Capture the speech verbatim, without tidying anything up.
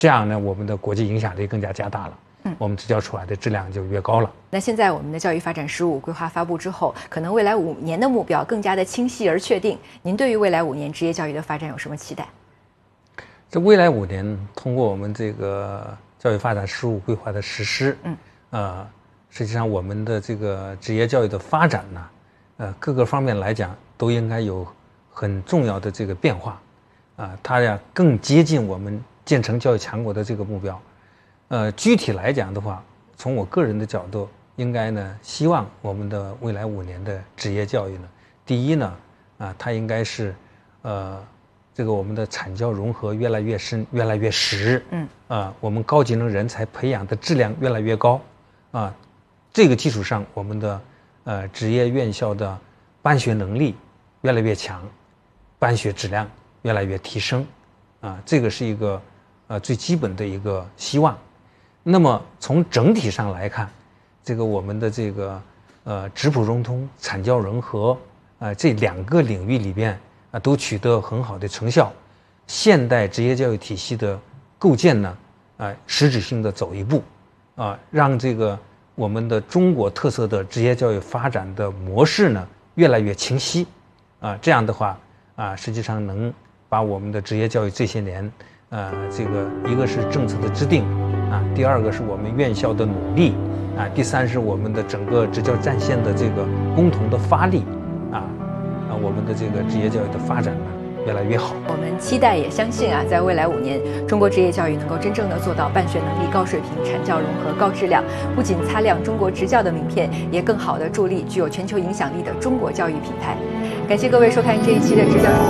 这样呢，我们的国际影响力更加加大了。嗯，我们支教出来的质量就越高了。 那现在我们的教育发展“十五”规划发布之后，可能未来五年的目标更加的清晰而确定。您对于未来五年职业教育的发展有什么期待？ 这未来五年，通过我们这个教育发展“十五”规划的实施，嗯，呃，实际上我们的这个职业教育的发展呢，呃，各个方面来讲都应该有很重要的这个变化，啊、呃，它呀更接近我们建成教育强国的这个目标。呃，具体来讲的话，从我个人的角度，应该呢，希望我们的未来五年的职业教育呢，第一呢，啊，它应该是，呃，这个我们的产教融合越来越深，越来越实，嗯，啊，我们高技能人才培养的质量越来越高，啊，这个基础上，我们的呃职业院校的办学能力越来越强，办学质量越来越提升，啊，这个是一个呃最基本的一个希望。那么从整体上来看，这个我们的这个呃质朴融通、产教融合啊、呃、这两个领域里边啊、呃、都取得很好的成效，现代职业教育体系的构建呢啊、呃、实质性的走一步啊、呃，让这个我们的中国特色的职业教育发展的模式呢越来越清晰啊、呃，这样的话啊、呃、实际上能把我们的职业教育这些年呃这个一个是政策的制定。啊，第二个是我们院校的努力，啊，第三是我们的整个职教战线的这个共同的发力，啊，啊，我们的这个职业教育的发展呢越来越好。 我们期待也相信啊，在未来五年，中国职业教育能够真正的做到办学能力高水平、产教融合、高质量，不仅擦亮中国职教的名片，也更好的助力具有全球影响力的中国教育品牌。感谢各位收看这一期的职教。